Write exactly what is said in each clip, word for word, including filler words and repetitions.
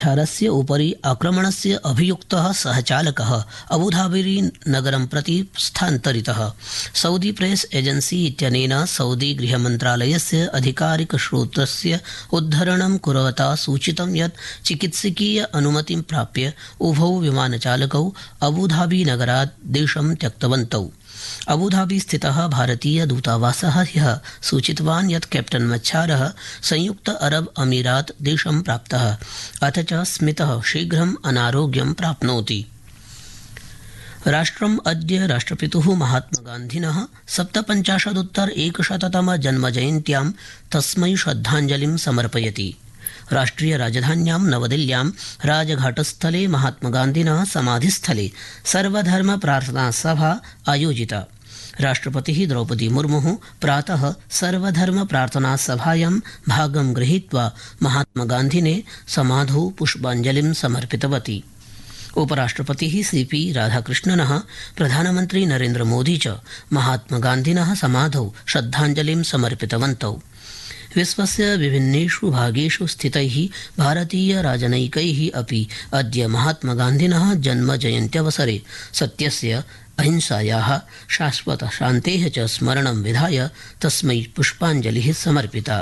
विमानस्थानस्य उपरि आक्रमणस्य अभियुक्तः सहचालकः अबुधाबी नगरं प्रति स्थानान्तरितः। सऊदी प्रेस एजेंसी इत्यनेन सऊदी गृहमन्त्रालयस्य अधिकारिकसूत्रस्य उद्धरणं कुर्वता सूचितं यत् चिकित्सकीय अनुमतिं प्राप्य उभौ विमानचालकौ अबुधाबी नगरात् देशं त्यक्तवन्तौ। अबुधाबी स्थितः भारतीय दूतावासः ह्यः सूचितवान् यत् कैप्टन मच्छारः संयुक्त अरब अमीरात देशं प्राप्तः अथ च स्मितः शीघ्रम् अनारोग्यं प्राप्नोति। राष्ट्रम् अद्य राष्ट्रपितुः महात्मगान्धिनः सप्तपञ्चाशदुत्तर एकशततम जन्मजयन्त्यां तस्मै श्रद्धाञ्जलिं समर्पयति। राष्ट्रिय राजधान्यां नवदिल्ल्यां राजघाटस्थले महात्मगान्धिनः समाधिस्थले सर्वधर्म प्रार्थना सभा आयोजिता। राष्ट्रपतिः द्रौपदी मुर्मुः प्रातः सर्वधर्म प्रार्थना सभायां भागं गृहीत्वा महात्मगान्धिने समाधौ पुष्पाञ्जलिं समर्पितवती। उपराष्ट्रपतिः सीपी राधाकृष्णनः प्रधानमन्त्री नरेन्द्र मोदी च महात्मगान्धिनः समाधौ श्रद्धाञ्जलिं समर्पितवन्तौ। विश्वस्य विभिन्नेषु भागेषु स्थितैः भारतीय राजनैकैः अपि अद्य महात्मगान्धिनः जन्मजयन्त्यवसरे सत्यस्य अहिंसायाः शाश्वतशान्तेः च स्मरणं विधाय तस्मै पुष्पाञ्जलिः समर्पिता।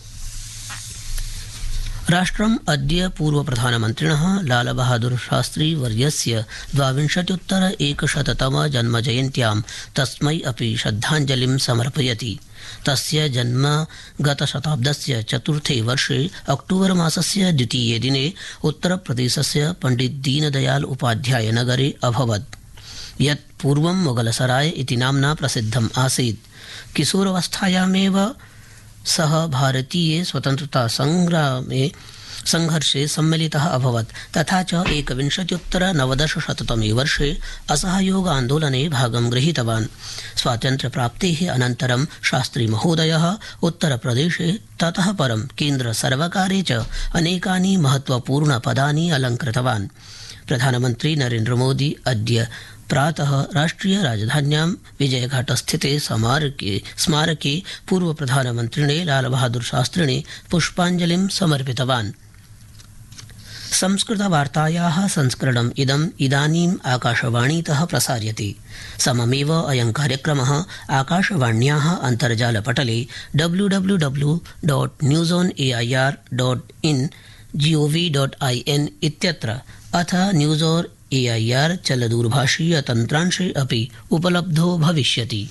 राष्ट्रम् अद्य पूर्वप्रधानमन्त्रिणः लालबहादुर शास्त्री वर्यस्य द्वाविंशत्युत्तर एकशततम जन्मजयन्त्यां तस्मै अपि श्रद्धाञ्जलिं समर्पयति। तस्य जन्म गतशताब्दस्य चतुर्थे वर्षे अक्टोबर मासस्य द्वितीये दिने उत्तरप्रदेशस्य पण्डित दीनदयाल उपाध्याय नगरे अभवत्, यत् पूर्वं मोगलसराय इति नाम्ना प्रसिद्धम् आसीत्। किशोरावस्थायामेव सः भारतीये स्वतन्त्रता संग्रामे संघर्षे सम्मिलितः अभवत् तथा च एकविंशत्युत्तर नवदशशततमे वर्षे असहयोग आन्दोलने भागं गृहीतवान्। स्वातन्त्र्यप्राप्तेः अनन्तरं शास्त्री महोदयः उत्तरप्रदेशे ततः परं केन्द्रसर्वकारे च अनेकानि महत्त्वपूर्णपदानि अलङ्कृतवान्। प्रधानमन्त्री नरेन्द्र मोदी अद्य प्रातः राष्ट्रिय राजधान्यां विजयघाटस्थिते स्मारके स्मारके पूर्वप्रधानमन्त्रिणे लालबहादुर शास्त्रिणे पुष्पाञ्जलिं समर्पितवान्। संस्कृतवार्तायाः संस्करणम् इदम् इदानीम् आकाशवाणीतः प्रसार्यते। सममेव अयं कार्यक्रमः आकाशवाण्याः अन्तर्जालपटले W W W dot news on A I are dot in जि ओ वि डाट् ऐ एन् इत्यत्र अथ न्यूस् आन् ए ऐ आर् चलदूरभाषीय तन्त्रांशे अपि उपलब्धो भविष्यति।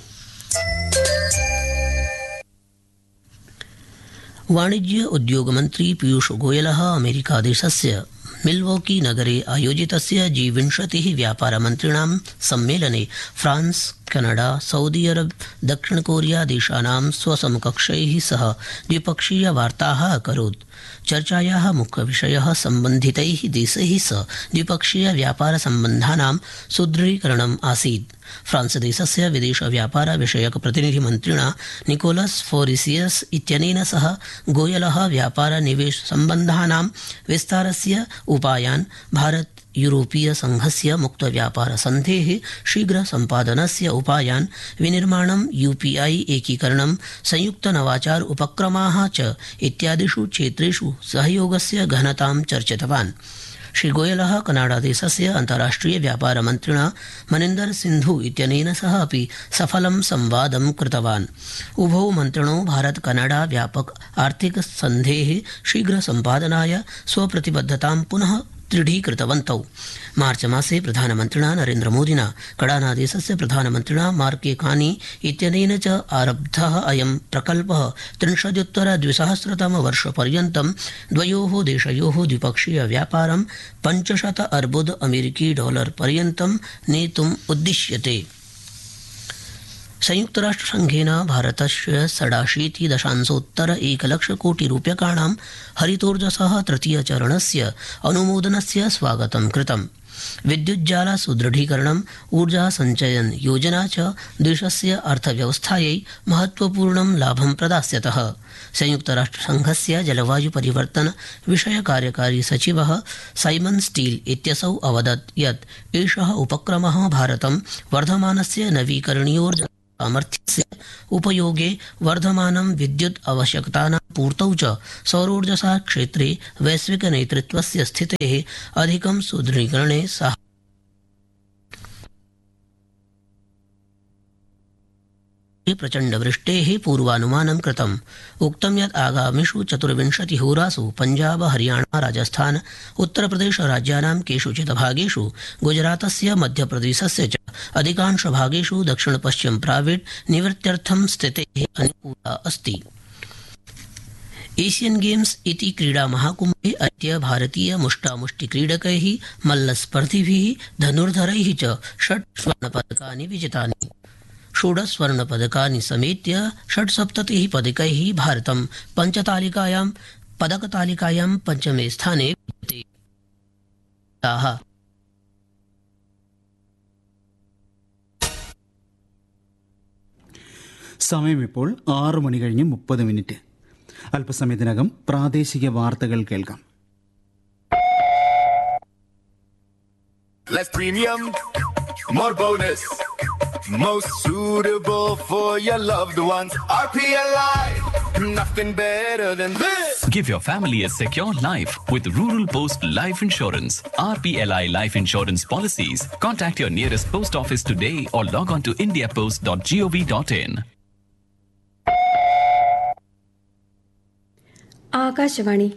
वाणिज्य उद्योगमन्त्री पीयूष गोयलः अमेरिकादेशस्य मिल्वॉकी नगरे आयोजितस्य जी विंशतिः व्यापारमन्त्रिणां सम्मेलने फ्रांस, कनाडा, सऊदी अरब, दक्षिण कोरिया देशानां स्वसमकक्षैः सह द्विपक्षीय वार्ताः अकरोत्। चर्चायाः मुख्यविषयः सम्बन्धितैः देशैः सह द्विपक्षीय व्यापारसम्बन्धानां सुदृढीकरणम् आसीत्। फ्रांसदेशस्य विदेशव्यापार विषयक प्रतिनिधिमन्त्रिणा निकोलस फोरिसियस इत्यनेन सह गोयलः व्यापार निवेश सम्बन्धानां विस्तारस्य उपायान्, भारत यूरोपीय संघस्य मुक्तव्यापार सन्धेः शीघ्र सम्पादनस्य उपायान्, विनिर्माणं, यूपीआई एकीकरणं, संयुक्त नवाचार उपक्रमाः च इत्यादिषु क्षेत्रेषु सहयोगस्य घनतां चर्चितवान्। श्री गोयलः कनाडादेशस्य अन्ताराष्ट्रिय व्यापार मन्त्रिणा मनिन्दर सिन्धु इत्यनेन सह अपि सफलं संवादं कृतवान्। उभौ मन्त्रिणौ भारत कनाडा व्यापक आर्थिक सन्धेः शीघ्र सम्पादनाय स्वप्रतिबद्धतां पुनः दृढीकृतवन्तौ। मार्च मासे प्रधानमन्त्रिणा नरेन्द्र मोदिना कनाडादेशस्य प्रधानमन्त्रिणा मार्के कानी इत्यनेन च आरब्धः अयं प्रकल्पः त्रिंशदुत्तर द्विसहस्रतमवर्षपर्यन्तं द्वयोः देशयोः द्विपक्षीय व्यापारं पञ्चशत अर्बुद अमेरिकी डॉलर पर्यन्तं नेतुम् उद्दिश्यते। संयुक्तराष्ट्रसङ्घेन भारतस्य षडाशीति दशांशोत्तर एकलक्षकोटिरूप्यकाणां हरितोर्जसः तृतीयचरणस्य अनुमोदनस्य स्वागतं कृतम्। विद्युज्जाल सुदृढीकरणम्, ऊर्जा संचयन योजना च देशस्य अर्थव्यवस्थायै महत्वपूर्णं लाभं प्रदास्यतः। संयुक्तराष्ट्रसङ्घस्य जलवायु परिवर्तन विषय कार्यकारी सचिवः साइमन स्टील इत्यसौ अवदत् यत् एषः उपक्रमः भारतं वर्धमानस्य नवीकरणीयोर्जा सामर्थ्यस्य उपयोगे वर्धमानं विद्युत् आवश्यकतानां पूर्तौ च सौरोर्जसा क्षेत्रे वैश्विक नेतृत्वस्य स्थितेः अधिकं सुदृढीकरणे सह प्रचण्डवृष्टेः पूर्वानुमानं कृतम्। उक्तं यत् आगामिषु चतुर्विंशतिहोरासु पञ्जाब हरियाणा राजस्थान उत्तरप्रदेश राज्यानां केषुचित् भागेषु गुजरातस्य मध्यप्रदेशस्य च अधिकांशभागेषु दक्षिणपश्चिम प्राविड् निवृत्त्यर्थं स्थितेः अनुकूला अस्ति। एशियन गेम्स इति क्रीडामहाकुम्भे अद्य भारतीय मुष्टामुष्टिक्रीडकैः मल्लस्पर्धिभिः धनुर्धरैः च षट् स्वर्णपदकानि विजितानि। षोडश स्वर्णपदकानि समेत्य षट्सप्ततिः पदकैः भारतं पञ्चतालिकायां पदकतालिकायां पञ्चमे स्थाने विद्यते। സമയം ഇപ്പോൾ ആറ് മണി കഴിഞ്ഞ് മുപ്പത് മിനിറ്റ്. അല്പസമയത്തിനകം പ്രാദേശിക വാർത്തകൾ കേൾക്കാം. Less premium, more bonus. Most suitable for your loved ones. R P L I, nothing better than this. Give your family a secure life with Rural Post Life Insurance. R P L I Life Insurance Policies. Contact your nearest post office today or log on to india post dot gov dot in. Akashvani.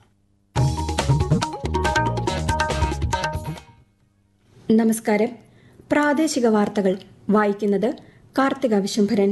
നമസ്കാരം. പ്രാദേശിക വാർത്തകൾ വായിക്കുന്നത് കാർത്തിക വിശംഭരൻ.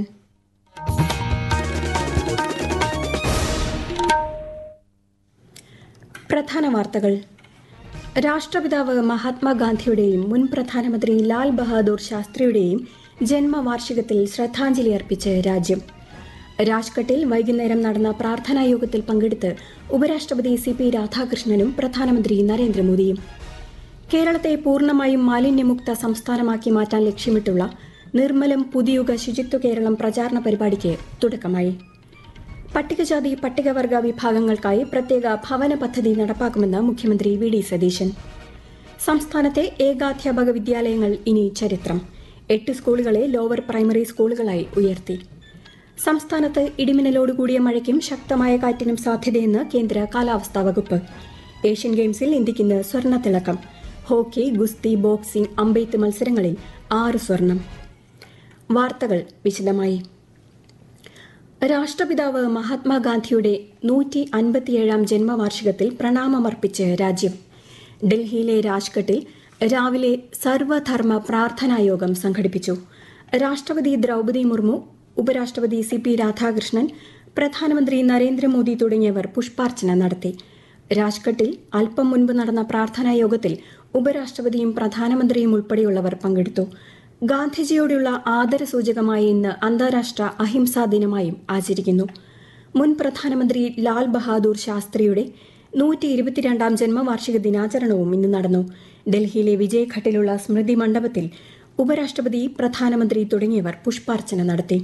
പ്രധാന വാർത്തകൾ. രാഷ്ട്രപിതാവ് മഹാത്മാഗാന്ധിയുടെയും മുൻ പ്രധാനമന്ത്രി ലാൽ ബഹാദൂർ ശാസ്ത്രിയുടെയും ജന്മവാർഷികത്തിൽ ശ്രദ്ധാഞ്ജലി അർപ്പിച്ച് രാജ്യം. രാജ്ഘട്ടിൽ വൈകുന്നേരം നടന്ന പ്രാർത്ഥനാ യോഗത്തിൽ പങ്കെടുത്ത് ഉപരാഷ്ട്രപതി സി പി രാധാകൃഷ്ണനും പ്രധാനമന്ത്രി നരേന്ദ്രമോദിയും. കേരളത്തെ പൂർണ്ണമായും മാലിന്യമുക്ത സംസ്ഥാനമാക്കി മാറ്റാൻ ലക്ഷ്യമിട്ടുള്ള നിർമ്മലം പുതിയുഗ ശുചിത്വ കേരളം പ്രചാരണ പരിപാടിക്ക് തുടക്കമായി. പട്ടികജാതി പട്ടികവർഗ വിഭാഗങ്ങൾക്കായി പ്രത്യേക ഭവന പദ്ധതി നടപ്പാക്കുമെന്ന് മുഖ്യമന്ത്രി വി ഡി സതീശൻ. സംസ്ഥാനത്തെ ഏകാധ്യാപക വിദ്യാലയങ്ങൾ ഇനി ചരിത്രം. എട്ട് സ്കൂളുകളെ ലോവർ പ്രൈമറി സ്കൂളുകളായി ഉയർത്തി. സംസ്ഥാനത്ത് ഇടിമിന്നലോടുകൂടിയ മഴയ്ക്കും ശക്തമായ കാറ്റിനും സാധ്യതയെന്ന് കേന്ദ്ര കാലാവസ്ഥാ വകുപ്പ്. ഏഷ്യൻ ഗെയിംസിൽ ഇന്ത്യയ്ക്ക് ഇന്ന് സ്വർണ്ണത്തിളക്കം. ഹോക്കി, ഗുസ്തി, ബോക്സിംഗ്, അമ്പെയ്ത്ത് മത്സരങ്ങളിൽ ആറ് സ്വർണം. വാർത്തകൾ വിശദമായി. രാഷ്ട്രപിതാവ് മഹാത്മാഗാന്ധിയുടെ നൂറ്റി അൻപത്തിയേഴാം ജന്മവാർഷികത്തിൽ പ്രണാമമർപ്പിച്ച് രാജ്യം. ഡൽഹിയിലെ രാജ്ഘട്ടിൽ രാവിലെ സർവധർമ്മ പ്രാർത്ഥനായോഗം സംഘടിപ്പിച്ചു. രാഷ്ട്രപതി ദ്രൗപദി മുർമു, ഉപരാഷ്ട്രപതി സി പി രാധാകൃഷ്ണൻ, പ്രധാനമന്ത്രി നരേന്ദ്രമോദി തുടങ്ങിയവർ പുഷ്പാർച്ചന നടത്തി. രാജ്ഘട്ടിൽ അല്പം മുൻപ് നടന്ന പ്രാർത്ഥനാ യോഗത്തിൽ ഉപരാഷ്ട്രപതിയും പ്രധാനമന്ത്രിയും ഉൾപ്പെടെയുള്ളവർ പങ്കെടുത്തു. ഗാന്ധിജിയോടുള്ള ആദരസൂചകമായി ഇന്ന് അന്താരാഷ്ട്ര അഹിംസാ ദിനമായും ആചരിക്കുന്നു. മുൻ പ്രധാനമന്ത്രി ലാൽ ബഹാദൂർ ശാസ്ത്രിയുടെ നൂറ്റി ഇരുപത്തിരണ്ടാം ജന്മവാർഷിക ദിനാചരണവും ഇന്ന് നടന്നു. ഡൽഹിയിലെ വിജയ്ഘട്ടിലുള്ള സ്മൃതി മണ്ഡപത്തിൽ ഉപരാഷ്ട്രപതി, പ്രധാനമന്ത്രി തുടങ്ങിയവർ പുഷ്പാർച്ചന നടത്തി.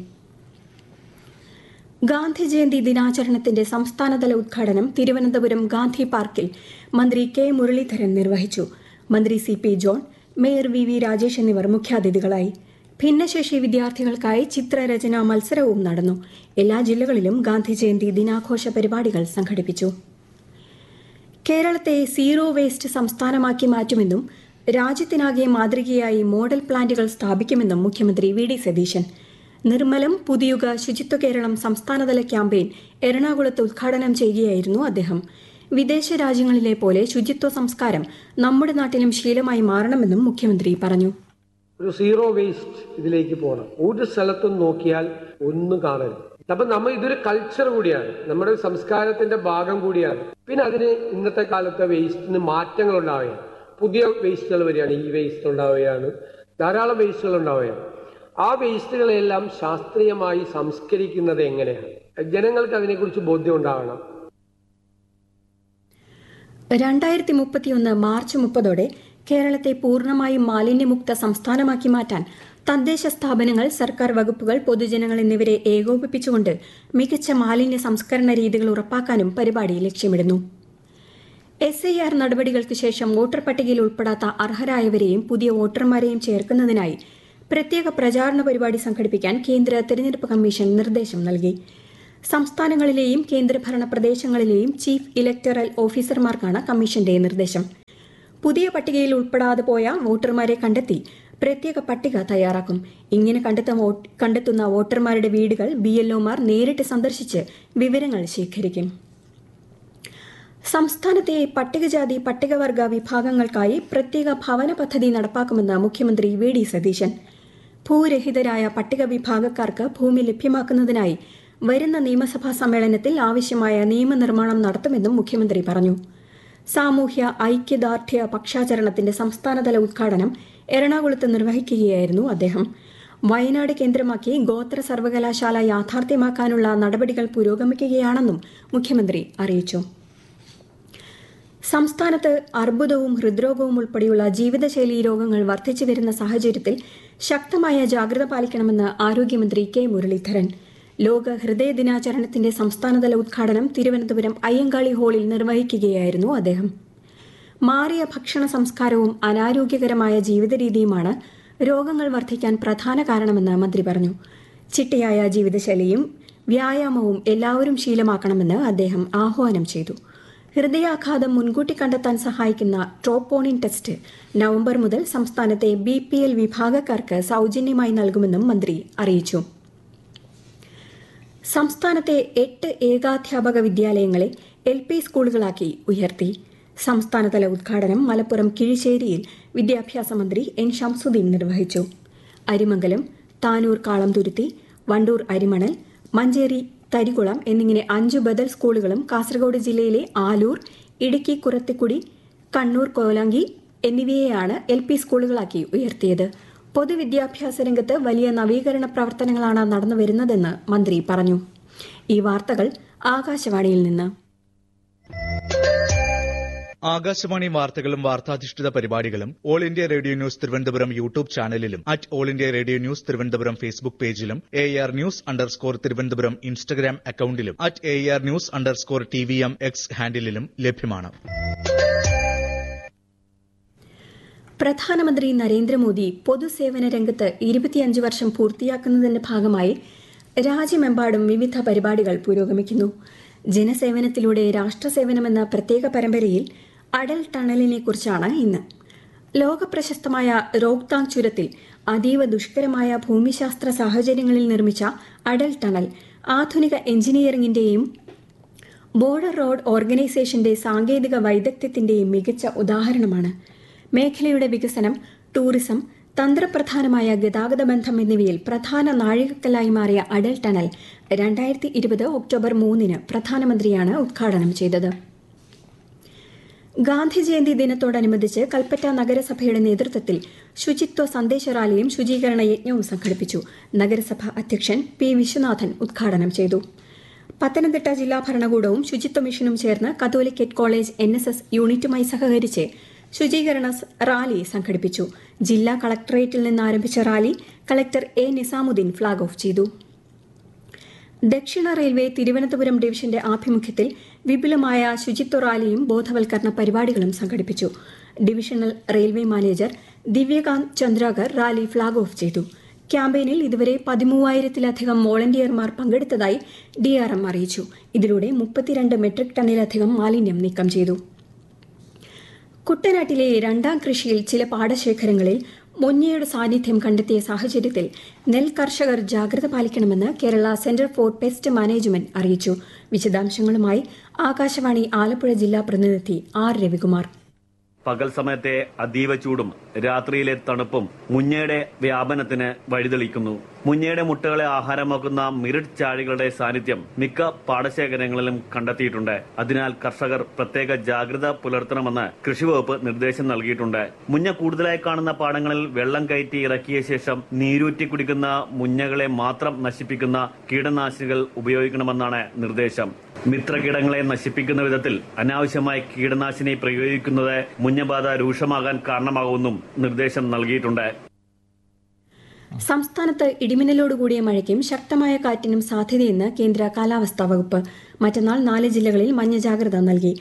ഗാന്ധി ജയന്തി ദിനാചരണത്തിന്റെ സംസ്ഥാനതല ഉദ്ഘാടനം തിരുവനന്തപുരം ഗാന്ധി പാർക്കിൽ മന്ത്രി കെ മുരളീധരൻ നിർവഹിച്ചു. മന്ത്രി C P John, mayor V V Rajesh എന്നിവർ മുഖ്യാതിഥികളായി. ഭിന്നശേഷി വിദ്യാർത്ഥികൾക്കായി ചിത്രരചനാ മത്സരവും നടന്നു. എല്ലാ ജില്ലകളിലും ഗാന്ധി ജയന്തി ദിനാഘോഷ പരിപാടികൾ സംഘടിപ്പിച്ചു. കേരളത്തെ സീറോ വേസ്റ്റ് സംസ്ഥാനമാക്കി മാറ്റുമെന്നും രാജ്യത്തിനാകെ മാതൃകയായി മോഡൽ പ്ലാന്റുകൾ സ്ഥാപിക്കുമെന്നും മുഖ്യമന്ത്രി വി ഡി സതീശൻ. നിർമ്മലം പുതിയുഗ ശുചിത്വ കേരളം സംസ്ഥാനതല ക്യാമ്പയിൻ എറണാകുളത്ത് ഉദ്ഘാടനം ചെയ്യുകയായിരുന്നു അദ്ദേഹം. വിദേശ രാജ്യങ്ങളിലെ പോലെ ശുചിത്വ സംസ്കാരം നമ്മുടെ നാട്ടിലും ശീലമായി മാറണമെന്നും മുഖ്യമന്ത്രി പറഞ്ഞു. ഒരു സീറോ വേസ്റ്റ് ഇതിലേക്ക് പോകണം. ഒരു സ്ഥലത്തും നോക്കിയാൽ ഒന്നും കാണരുത്. അപ്പൊ നമ്മൾ ഇതൊരു കൾച്ചർ കൂടിയാണ്, നമ്മുടെ സംസ്കാരത്തിന്റെ ഭാഗം കൂടിയാണ്. പിന്നെ അതിന് ഇന്നത്തെ കാലത്തെ വേസ്റ്റിന് മാറ്റങ്ങൾ ഉണ്ടാവുകയാണ്. പുതിയ വേസ്റ്റുകൾ വരികയാണ്, ഈ വേസ്റ്റ് ഉണ്ടാവുകയാണ്, ധാരാളം വേസ്റ്റുകൾ ഉണ്ടാവുകയാണ്. ആ വേസ്റ്റുകളെല്ലാം ശാസ്ത്രീയമായി സംസ്കരിക്കുന്നത് എങ്ങനെയാണ്, ജനങ്ങൾക്ക് അതിനെക്കുറിച്ച് ബോധ്യം ഉണ്ടാവണം. രണ്ടായിരത്തി മുപ്പത്തിയൊന്ന് മാർച്ച് മുപ്പതോടെ കേരളത്തെ പൂർണ്ണമായും മാലിന്യമുക്ത സംസ്ഥാനമാക്കി മാറ്റാൻ തദ്ദേശ സ്ഥാപനങ്ങൾ, സർക്കാർ വകുപ്പുകൾ, പൊതുജനങ്ങൾ എന്നിവരെ ഏകോപിപ്പിച്ചുകൊണ്ട് മികച്ച മാലിന്യ സംസ്കരണ രീതികൾ ഉറപ്പാക്കാനും പരിപാടി ലക്ഷ്യമിടുന്നു. എസ് ഐ ആർ നടപടികൾക്ക് ശേഷം വോട്ടർ പട്ടികയിൽ ഉൾപ്പെടാത്ത അർഹരായവരെയും പുതിയ വോട്ടർമാരെയും ചേർക്കുന്നതിനായി പ്രത്യേക പ്രചാരണ പരിപാടി സംഘടിപ്പിക്കാൻ കേന്ദ്ര തെരഞ്ഞെടുപ്പ് കമ്മീഷൻ നിർദ്ദേശം നൽകി. സംസ്ഥാനങ്ങളിലെയും കേന്ദ്രഭരണ പ്രദേശങ്ങളിലെയും ചീഫ് ഇലക്ടറൽ ഓഫീസർമാർക്കാണ് കമ്മീഷന്റെ നിർദ്ദേശം. പുതിയ പട്ടികയിൽ ഉൾപ്പെടാതെ പോയ വോട്ടർമാരെ കണ്ടെത്തി പ്രത്യേക പട്ടിക തയ്യാറാക്കും. ഇങ്ങനെ കണ്ടെത്തുന്ന വോട്ടർമാരുടെ വീടുകൾ ബി എൽ ഒമാർ നേരിട്ട് സന്ദർശിച്ച് വിവരങ്ങൾ ശേഖരിക്കും. സംസ്ഥാനത്തെ പട്ടികജാതി പട്ടികവർഗ വിഭാഗങ്ങൾക്കായി പ്രത്യേക ഭവന പദ്ധതി നടപ്പാക്കുമെന്ന് മുഖ്യമന്ത്രി വി ഡി സതീശൻ. ഭൂരഹിതരായ പട്ടിക വിഭാഗക്കാർക്ക് ഭൂമി ലഭ്യമാക്കുന്നതിനായി വരുന്ന നിയമസഭാ സമ്മേളനത്തിൽ ആവശ്യമായ നിയമനിർമ്മാണം നടത്തുമെന്നും മുഖ്യമന്ത്രി പറഞ്ഞു. സാമൂഹ്യ ഐക്യദാർഢ്യ പക്ഷാചരണത്തിന്റെ സംസ്ഥാനതല ഉദ്ഘാടനം എറണാകുളത്ത് നിർവഹിക്കുകയായിരുന്നു അദ്ദേഹം. വയനാട് കേന്ദ്രമാക്കി ഗോത്ര സർവകലാശാല യാഥാർത്ഥ്യമാക്കാനുള്ള നടപടികൾ പുരോഗമിക്കുകയാണെന്നും മുഖ്യമന്ത്രി അറിയിച്ചു. സംസ്ഥാനത്ത് അർബുദവും ഹൃദ്രോഗവും ഉൾപ്പെടെയുള്ള ജീവിതശൈലീ രോഗങ്ങൾ വർദ്ധിച്ചു വരുന്ന സാഹചര്യത്തിൽ ശക്തമായ ജാഗ്രത പാലിക്കണമെന്ന് ആരോഗ്യമന്ത്രി കെ മുരളീധരൻ. ലോക ഹൃദയ ദിനാചരണത്തിന്റെ സംസ്ഥാനതല ഉദ്ഘാടനം തിരുവനന്തപുരം അയ്യങ്കാളി ഹാളിൽ നിർവഹിക്കുകയായിരുന്നു അദ്ദേഹം. മാറിയ ഭക്ഷണ സംസ്കാരവും അനാരോഗ്യകരമായ ജീവിതരീതിയുമാണ് രോഗങ്ങൾ വർദ്ധിക്കാൻ പ്രധാന കാരണമെന്ന് മന്ത്രി പറഞ്ഞു. ചിട്ടയായ ജീവിതശൈലിയും വ്യായാമവും എല്ലാവരും ശീലമാക്കണമെന്ന് അദ്ദേഹം ആഹ്വാനം ചെയ്തു. ഹൃദയാഘാതം മുൻകൂട്ടി കണ്ടെത്താൻ സഹായിക്കുന്ന ട്രോപ്പോണിൻ ടെസ്റ്റ് നവംബർ മുതൽ സംസ്ഥാനത്തെ ബി പി എൽ വിഭാഗക്കാർക്ക് സൌജന്യമായി നൽകുമെന്നും മന്ത്രി അറിയിച്ചു. സംസ്ഥാനത്തെ എട്ട് ഏകാധ്യാപക വിദ്യാലയങ്ങളെ എൽ പി സ്കൂളുകളാക്കി ഉയർത്തി. സംസ്ഥാനതല ഉദ്ഘാടനം മലപ്പുറം കിഴിശ്ശേരിയിൽ വിദ്യാഭ്യാസ മന്ത്രി എൻ ശംസുദ്ദീൻ നിർവഹിച്ചു. അരിമംഗലം, താനൂർ കാളംതുരുത്തി, വണ്ടൂർ അരിമണൽ, മഞ്ചേരി തരികുളം എന്നിങ്ങനെ അഞ്ചു ബദൽ സ്കൂളുകളും കാസർഗോഡ് ജില്ലയിലെ ആലൂർ, ഇടുക്കി കുറത്തിക്കുടി, കണ്ണൂർ കോലാങ്കി എന്നിവയെയാണ് എൽ പി സ്കൂളുകളാക്കി ഉയർത്തിയത്. പൊതുവിദ്യാഭ്യാസ രംഗത്ത് വലിയ നവീകരണ പ്രവർത്തനങ്ങളാണ് നടന്നുവരുന്നതെന്ന് മന്ത്രി പറഞ്ഞു. ഈ വാർത്തകൾ ആകാശവാണിയിൽ നിന്ന്. ആകാശവാണി വാർത്തകളും വാർത്താധിഷ്ഠിത പരിപാടികളും all India radio news Thiruvananthapuram YouTube ചാനലിലും at all India radio news Thiruvananthapuram Facebook പേജിലും A R news underscore Thiruvananthapuram Instagram അക്കൌണ്ടിലും at A R news underscore T V M X ഹാൻഡിലും ലഭ്യമാണ്. പ്രധാനമന്ത്രി നരേന്ദ്രമോദി പൊതുസേവന രംഗത്ത് ഇരുപത്തിയഞ്ച് വർഷം പൂർത്തിയാക്കുന്നതിന്റെ ഭാഗമായി രാജ്യമെമ്പാടും വിവിധ പരിപാടികൾ പുരോഗമിക്കുന്നു. ജനസേവനത്തിലൂടെ രാഷ്ട്രസേവനമെന്ന പ്രത്യേക പരമ്പരയിൽ അടൽ ടണലിനെ കുറിച്ചാണ് ഇന്ന്. ലോകപ്രശസ്തമായ റോഹ്താങ് ചുരത്തിൽ അതീവ ദുഷ്കരമായ ഭൂമിശാസ്ത്ര സാഹചര്യങ്ങളിൽ നിർമ്മിച്ച അടൽ ടണൽ ആധുനിക എഞ്ചിനീയറിംഗിന്റെയും ബോർഡർ റോഡ് ഓർഗനൈസേഷന്റെ സാങ്കേതിക വൈദഗ്ധ്യത്തിന്റെയും മികച്ച ഉദാഹരണമാണ്. മേഖലയുടെ വികസനം, ടൂറിസം, തന്ത്രപ്രധാനമായ ഗതാഗത ബന്ധം എന്നിവയിൽ പ്രധാന നാഴികക്കല്ലായി മാറിയ അടൽ ടണൽ രണ്ടായിരത്തി ഇരുപത് ഒക്ടോബർ മൂന്നിന് പ്രധാനമന്ത്രിയാണ് ഉദ്ഘാടനം ചെയ്തത്. ഗാന്ധി ജയന്തി ദിനത്തോടനുബന്ധിച്ച് കൽപ്പറ്റ നഗരസഭയുടെ നേതൃത്വത്തിൽ ശുചിത്വ സന്ദേശ റാലിയും ശുചീകരണ യജ്ഞവും സംഘടിപ്പിച്ചു. നഗരസഭ അധ്യക്ഷൻ പി വിശ്വനാഥൻ ഉദ്ഘാടനം ചെയ്തു. പത്തനംതിട്ട ജില്ലാ ഭരണകൂടവും ശുചിത്വ മിഷനും ചേർന്ന് കത്തോലിക്കറ്റ് കോളേജ് എൻ എസ് എസ് യൂണിറ്റുമായി സഹകരിച്ച് ശുചീകരണ റാലി സംഘടിപ്പിച്ചു. ജില്ലാ കളക്ടറേറ്റിൽ നിന്ന് ആരംഭിച്ച rally collector A Nizamuddin flag off ചെയ്തു. ദക്ഷിണ റെയിൽവേ തിരുവനന്തപുരം ഡിവിഷന്റെ ആഭിമുഖ്യത്തിൽ വിപുലമായ ശുചിത്വ റാലിയും ബോധവൽക്കരണ പരിപാടികളും സംഘടിപ്പിച്ചു. Divisional railway manager Divyakant Chandrakar rally flag off ചെയ്തു. ക്യാമ്പയിനിൽ ഇതുവരെ പതിമൂവായിരത്തിലധികം വോളണ്ടിയർമാർ പങ്കെടുത്തതായി ഡിആർഎം അറിയിച്ചു. ഇതിലൂടെ മുപ്പത്തിരണ്ട് മെട്രിക് ടണ്ണിലധികം മാലിന്യം നീക്കം ചെയ്തു. കുട്ടനാട്ടിലെ രണ്ടാം കൃഷിയിൽ ചില പാടശേഖരങ്ങളിൽ മുഞ്ഞയുടെ സാന്നിധ്യം കണ്ടെത്തിയ സാഹചര്യത്തിൽ നെൽ കർഷകർ ജാഗ്രത പാലിക്കണമെന്ന് Kerala centre for pest management അറിയിച്ചു. വിശദാംശങ്ങളുമായി ആകാശവാണി ആലപ്പുഴ ജില്ലാ പ്രതിനിധി ആർ രവികുമാർ. പകൽ സമയത്തെ അതീവ ചൂടും രാത്രിയിലെ തണുപ്പും മുഞ്ഞയുടെ വ്യാപനത്തിന് വഴിതെളിക്കുന്നു. മുഞ്ഞയുടെ മുട്ടകളെ ആഹാരമാക്കുന്ന മിറിഡ് ചാഴികളുടെ സാന്നിധ്യം മിക്ക പാടശേഖരങ്ങളിലും കണ്ടെത്തിയിട്ടുണ്ട്. അതിനാൽ കർഷകർ പ്രത്യേക ജാഗ്രത പുലർത്തണമെന്ന് കൃഷിവകുപ്പ് നിർദ്ദേശം നൽകിയിട്ടുണ്ട്. മുഞ്ഞ കൂടുതലായി കാണുന്ന പാടങ്ങളിൽ വെള്ളം കയറ്റി ഇറക്കിയ ശേഷം നീരൂറ്റി കുടിക്കുന്ന മുഞ്ഞകളെ മാത്രം നശിപ്പിക്കുന്ന കീടനാശിനികൾ ഉപയോഗിക്കണമെന്നാണ് നിർദ്ദേശം. മിത്രകീടങ്ങളെ നശിപ്പിക്കുന്ന വിധത്തിൽ അനാവശ്യമായി കീടനാശിനി പ്രയോഗിക്കുന്നത് മുഞ്ഞബാധ രൂക്ഷമാകാൻ കാരണമാകുമെന്നും നിർദ്ദേശം നൽകിയിട്ടുണ്ട്. സംസ്ഥാനത്ത് ഇടിമിന്നലോടുകൂടിയ മഴയ്ക്കും ശക്തമായ കാറ്റിനും സാധ്യതയെന്ന് കേന്ദ്ര കാലാവസ്ഥാ വകുപ്പ്. മറ്റന്നാൾ നാല് ജില്ലകളിൽ മഞ്ഞ ജാഗ്രത നൽകി.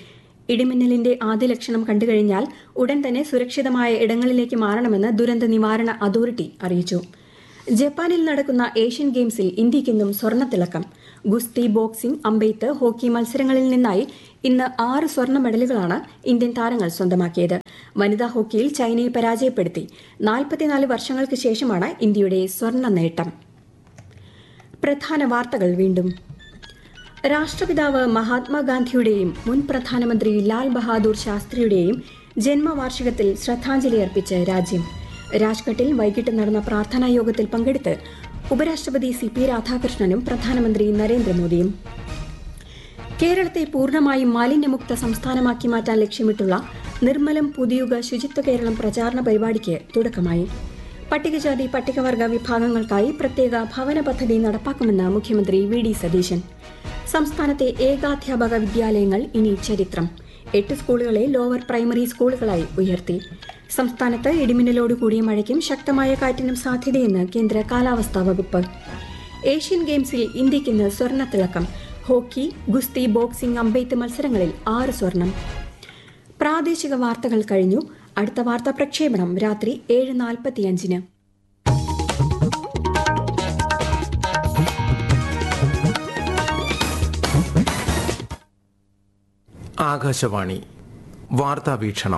ഇടിമിന്നലിന്റെ ആദ്യ ലക്ഷണം കണ്ടുകഴിഞ്ഞാൽ ഉടൻ തന്നെ സുരക്ഷിതമായ ഇടങ്ങളിലേക്ക് മാറണമെന്ന് ദുരന്ത നിവാരണ അതോറിറ്റി അറിയിച്ചു. ജപ്പാനിൽ നടക്കുന്ന ഏഷ്യൻ ഗെയിംസിൽ ഇന്ത്യയ്ക്കിന്നും സ്വർണ്ണത്തിളക്കം. ഗുസ്തി, ബോക്സിംഗ്, അമ്പെയ്ത്ത്, ഹോക്കി മത്സരങ്ങളിൽ നിന്നായി ഇന്ന് ആറ് സ്വർണ്ണ മെഡലുകളാണ് ഇന്ത്യൻ താരങ്ങൾ സ്വന്തമാക്കിയത്. വനിതാ ഹോക്കിയിൽ ചൈനയെ പരാജയപ്പെടുത്തി നാൽപ്പത്തിനാല് വർഷങ്ങൾക്ക് ശേഷമാണ് ഇന്ത്യയുടെ സ്വർണ്ണ നേട്ടം. പ്രധാന വാർത്തകൾ വീണ്ടും. രാഷ്ട്രപിതാവ് മഹാത്മാഗാന്ധിയുടെയും മുൻ പ്രധാനമന്ത്രി ലാൽ ബഹാദൂർ ശാസ്ത്രിയുടെയും ജന്മവാർഷികത്തിൽ ശ്രദ്ധാഞ്ജലി അർപ്പിച്ച് രാജ്യം. രാജ്ഘട്ടിൽ വൈകിട്ട് നടന്ന പ്രാർത്ഥനാ യോഗത്തിൽ പങ്കെടുത്ത് ഉപരാഷ്ട്രപതി സി പി രാധാകൃഷ്ണനും പ്രധാനമന്ത്രി നരേന്ദ്രമോദിയും. കേരളത്തെ പൂർണ്ണമായും മാലിന്യമുക്ത സംസ്ഥാനമാക്കി മാറ്റാൻ ലക്ഷ്യമിട്ടുള്ള നിർമ്മലം പുതിയുഗ ശുചിത്വ കേരളം പ്രചാരണ പരിപാടിക്ക് തുടക്കമായി. പട്ടികജാതി പട്ടികവർഗ വിഭാഗങ്ങൾക്കായി പ്രത്യേക ഭവന പദ്ധതി നടപ്പാക്കുമെന്ന് മുഖ്യമന്ത്രി വി ഡി സതീശൻ. സംസ്ഥാനത്തെ ഏകാധ്യാപക വിദ്യാലയങ്ങൾ ഇനി ചരിത്രം. എട്ട് സ്കൂളുകളെ ലോവർ പ്രൈമറി സ്കൂളുകളായി ഉയർത്തി. സംസ്ഥാനത്ത് ഇടിമിന്നലോടുകൂടിയ മഴയ്ക്കും ശക്തമായ കാറ്റിനും സാധ്യതയെന്ന് കേന്ദ്ര കാലാവസ്ഥാ വകുപ്പ്. ഏഷ്യൻ ഗെയിംസിൽ ഇന്ത്യയ്ക്കിന്ന് സ്വർണ്ണത്തിളക്കം. ഹോക്കി, ഗുസ്തി, ബോക്സിംഗ്, അമ്പെയ്ത്ത് മത്സരങ്ങളിൽ ആറ് സ്വർണം. പ്രാദേശിക വാർത്തകൾ കഴിഞ്ഞു. അടുത്ത വാർത്താ പ്രക്ഷേപണം രാത്രി ഏഴ് നാൽപ്പത്തിയഞ്ചിന്. ആകാശവാണി വാർത്താ വീക്ഷണം.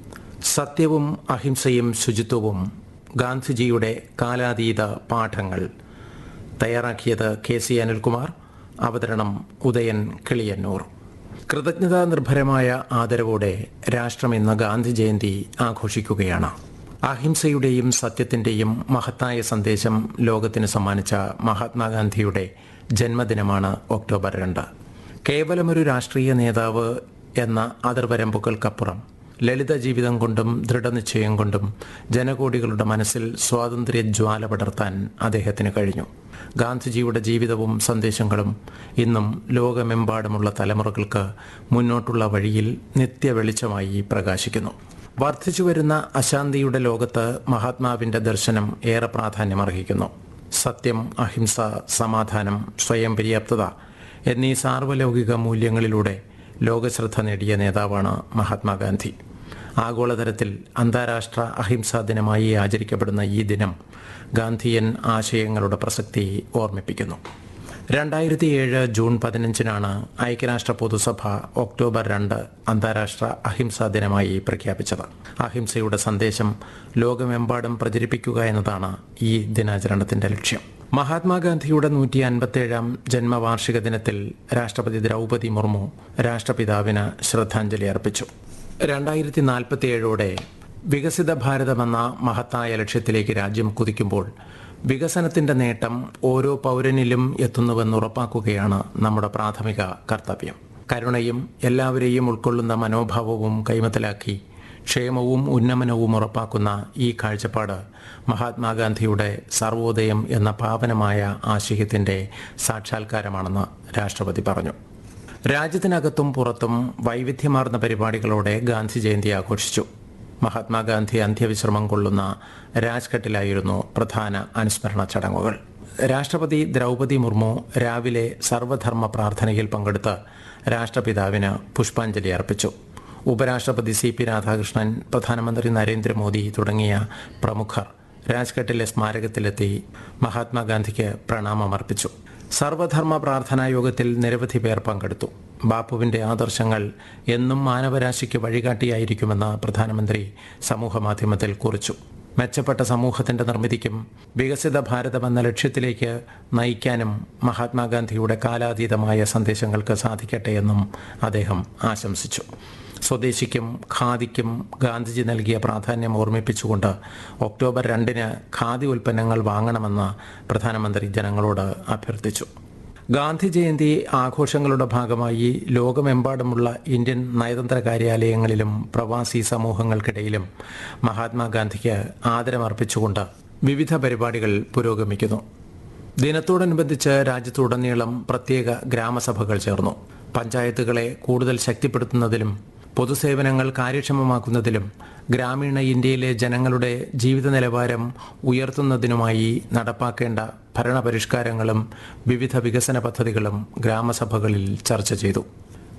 സത്യവും അഹിംസയും ശുചിത്വവും ഗാന്ധിജിയുടെ കാലാതീത പാഠങ്ങൾ. തയ്യാറാക്കിയത് കെ സി അനിൽകുമാർ. അവതരണം ഉദയൻ കിളിയന്നൂർ. കൃതജ്ഞതാ നിർഭരമായ ആദരവോടെ രാഷ്ട്രം ഇന്ന് ഗാന്ധി ജയന്തി ആഘോഷിക്കുകയാണ്. അഹിംസയുടെയും സത്യത്തിൻ്റെയും മഹത്തായ സന്ദേശം ലോകത്തിന് സമ്മാനിച്ച മഹാത്മാഗാന്ധിയുടെ ജന്മദിനമാണ് ഒക്ടോബർ രണ്ട്. കേവലമൊരു രാഷ്ട്രീയ നേതാവ് എന്ന അതിർവരമ്പുകൾക്കപ്പുറം ലളിത ജീവിതം കൊണ്ടും ദൃഢനിശ്ചയം കൊണ്ടും ജനകോടികളുടെ മനസ്സിൽ സ്വാതന്ത്ര്യ ജ്വാല പടർത്താൻ അദ്ദേഹത്തിന് കഴിഞ്ഞു. ഗാന്ധിജിയുടെ ജീവിതവും സന്ദേശങ്ങളും ഇന്നും ലോകമെമ്പാടുമുള്ള തലമുറകൾക്ക് മുന്നോട്ടുള്ള വഴിയിൽ നിത്യ വെളിച്ചമായി പ്രകാശിക്കുന്നു. വർദ്ധിച്ചുവരുന്ന അശാന്തിയുടെ ലോകത്ത് മഹാത്മാവിൻ്റെ ദർശനം ഏറെ പ്രാധാന്യമർഹിക്കുന്നു. സത്യം, അഹിംസ, സമാധാനം, സ്വയം പര്യാപ്തത എന്നീ സാർവലൗകിക മൂല്യങ്ങളിലൂടെ ലോകശ്രദ്ധ നേടിയ നേതാവാണ് മഹാത്മാഗാന്ധി. ആഗോളതലത്തിൽ അന്താരാഷ്ട്ര അഹിംസാ ദിനമായി ആചരിക്കപ്പെടുന്ന ഈ ദിനം ഗാന്ധിയൻ ആശയങ്ങളുടെ പ്രസക്തി ഓർമ്മിപ്പിക്കുന്നു. രണ്ടായിരത്തി ഏഴ് ജൂൺ പതിനഞ്ചിനാണ് ഐക്യരാഷ്ട്ര പൊതുസഭ ഒക്ടോബർ രണ്ട് അന്താരാഷ്ട്ര അഹിംസാ ദിനമായി പ്രഖ്യാപിച്ചത്. അഹിംസയുടെ സന്ദേശം ലോകമെമ്പാടും പ്രചരിപ്പിക്കുക എന്നതാണ് ഈ ദിനാചരണത്തിന്റെ ലക്ഷ്യം. മഹാത്മാഗാന്ധിയുടെ നൂറ്റി അൻപത്തേഴാം ജന്മവാർഷിക ദിനത്തിൽ രാഷ്ട്രപതി ദ്രൗപദി മുർമു രാഷ്ട്രപിതാവിന് ശ്രദ്ധാഞ്ജലി അർപ്പിച്ചു. രണ്ടായിരത്തി നാൽപ്പത്തിയേഴോടെ വികസിത ഭാരതമെന്ന മഹത്തായ ലക്ഷ്യത്തിലേക്ക് രാജ്യം കുതിക്കുമ്പോൾ വികസനത്തിന്റെ നേട്ടം ഓരോ പൗരനിലും എത്തുന്നുവെന്ന് ഉറപ്പാക്കുകയാണ് നമ്മുടെ പ്രാഥമിക കർത്തവ്യം. കരുണയും എല്ലാവരെയും ഉൾക്കൊള്ളുന്ന മനോഭാവവും കൈമത്തലാക്കി ക്ഷേമവും ഉന്നമനവും ഉറപ്പാക്കുന്ന ഈ കാഴ്ചപ്പാട് മഹാത്മാഗാന്ധിയുടെ സർവോദയം എന്ന പാവനമായ ആശയത്തിന്റെ സാക്ഷാത്കാരമാണെന്ന് രാഷ്ട്രപതി പറഞ്ഞു. രാജ്യത്തിനകത്തും പുറത്തും വൈവിധ്യമാർന്ന പരിപാടികളോടെ ഗാന്ധി ജയന്തി ആഘോഷിച്ചു. മഹാത്മാഗാന്ധി അന്ത്യവിശ്രമം കൊള്ളുന്ന രാജ്ഘട്ടിലായിരുന്നു പ്രധാന അനുസ്മരണ ചടങ്ങുകൾ. രാഷ്ട്രപതി ദ്രൗപദി മുർമു രാവിലെ സർവധർമ്മ പ്രാർത്ഥനയിൽ പങ്കെടുത്ത് രാഷ്ട്രപിതാവിന് പുഷ്പാഞ്ജലി അർപ്പിച്ചു. ഉപരാഷ്ട്രപതി സി പി രാധാകൃഷ്ണൻ, പ്രധാനമന്ത്രി നരേന്ദ്രമോദി തുടങ്ങിയ പ്രമുഖർ രാജ്ഘട്ടിലെ സ്മാരകത്തിലെത്തി മഹാത്മാഗാന്ധിക്ക് പ്രണാമമർപ്പിച്ചു. സർവധർമ്മ പ്രാർത്ഥനാ യോഗത്തിൽ നിരവധി പേർ പങ്കെടുത്തു. ബാപ്പുവിൻ്റെ ആദർശങ്ങൾ എന്നും മാനവരാശിക്ക് വഴികാട്ടിയായിരിക്കുമെന്ന് പ്രധാനമന്ത്രി സമൂഹമാധ്യമത്തിൽ കുറിച്ചു. മെച്ചപ്പെട്ട സമൂഹത്തിൻ്റെ നിർമ്മിതിക്കും വികസിത ഭാരതമെന്ന ലക്ഷ്യത്തിലേക്ക് നയിക്കാനും മഹാത്മാഗാന്ധിയുടെ കാലാതീതമായ സന്ദേശങ്ങൾക്ക് സാധിക്കട്ടെ എന്നും അദ്ദേഹം ആശംസിച്ചു. സ്വദേശിക്കും ഖാദിക്കും ഗാന്ധിജി നൽകിയ പ്രാധാന്യം ഓർമ്മിപ്പിച്ചുകൊണ്ട് ഒക്ടോബർ രണ്ടിന് ഖാദി ഉൽപ്പന്നങ്ങൾ വാങ്ങണമെന്ന് പ്രധാനമന്ത്രി ജനങ്ങളോട് അഭ്യർത്ഥിച്ചു. ഗാന്ധി ജയന്തി ആഘോഷങ്ങളുടെ ഭാഗമായി ലോകമെമ്പാടുമുള്ള ഇന്ത്യൻ നയതന്ത്ര കാര്യാലയങ്ങളിലും പ്രവാസി സമൂഹങ്ങൾക്കിടയിലും മഹാത്മാഗാന്ധിക്ക് ആദരമർപ്പിച്ചുകൊണ്ട് വിവിധ പരിപാടികൾ പുരോഗമിക്കുന്നു. ദിനത്തോടനുബന്ധിച്ച് രാജ്യത്തുടനീളം പ്രത്യേക ഗ്രാമസഭകൾ ചേർന്നു. പഞ്ചായത്തുകളെ കൂടുതൽ ശക്തിപ്പെടുത്തുന്നതിലും പൊതുസേവനങ്ങൾ കാര്യക്ഷമമാക്കുന്നതിലും ഗ്രാമീണ ഇന്ത്യയിലെ ജനങ്ങളുടെ ജീവിത നിലവാരം ഉയർത്തുന്നതിനുമായി നടപ്പാക്കേണ്ട ഭരണപരിഷ്കാരങ്ങളും വിവിധ വികസന പദ്ധതികളും ഗ്രാമസഭകളിൽ ചർച്ച ചെയ്തു.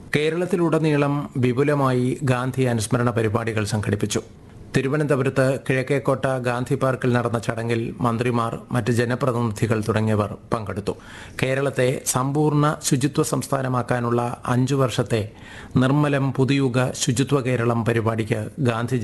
കേരളത്തിലുടനീളം വിപുലമായി ഗാന്ധി അനുസ്മരണ പരിപാടികൾ സംഘടിപ്പിച്ചു. തിരുവനന്തപുരത്ത് കിഴക്കേക്കോട്ട ഗാന്ധി പാർക്കിൽ നടന്ന ചടങ്ങിൽ മന്ത്രിമാർ, മറ്റ് ജനപ്രതിനിധികൾ തുടങ്ങിയവർ പങ്കെടുത്തു. കേരളത്തെ സമ്പൂർണ്ണ ശുചിത്വ സംസ്ഥാനമാക്കാനുള്ള അഞ്ചു വർഷത്തെ നിർമ്മലം പുതുയുഗ ശുചിത്വ കേരളം പരിപാടിക്ക് ഗാന്ധി